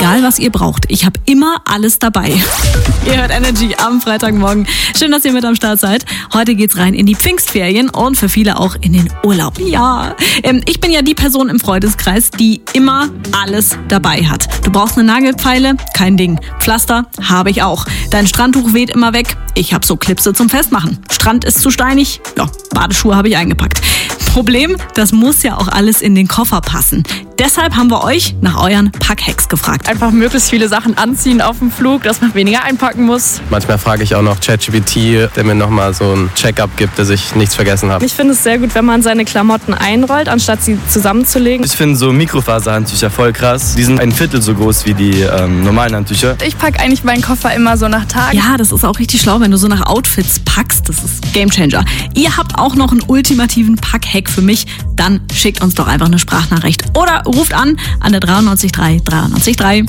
egal was ihr braucht. Ich habe immer alles dabei. Ihr hört Energy am Freitagmorgen. Schön, dass ihr mit am Start seid. Heute geht's rein in die Pfingstferien und für viele auch in den Urlaub. Ja, ich bin ja die Person im Freundeskreis, die immer alles dabei hat. Du brauchst eine Nagelfeile? Kein Ding. Pflaster? Habe ich auch. Dein Strandtuch weht immer weg? Ich habe so Klipse zum Festmachen. Strand ist zu steinig? Ja, Badeschuhe habe ich eingepackt. Problem, das muss ja auch alles in den Koffer passen. Deshalb haben wir euch nach euren Packhacks gefragt. Einfach möglichst viele Sachen anziehen auf dem Flug, dass man weniger einpacken muss. Manchmal frage ich auch noch ChatGPT, der mir nochmal so ein Check-up gibt, dass ich nichts vergessen habe. Ich finde es sehr gut, wenn man seine Klamotten einrollt, anstatt sie zusammenzulegen. Ich finde so Mikrofaserhandtücher voll krass. Die sind 1/4 so groß wie die normalen Handtücher. Ich packe eigentlich meinen Koffer immer so nach Tagen. Ja, das ist auch richtig schlau, wenn du so nach Outfits packst. Das ist Gamechanger. Ihr habt auch noch einen ultimativen Packhack für mich? Dann schickt uns doch einfach eine Sprachnachricht oder ruft an der 93 3 93 3.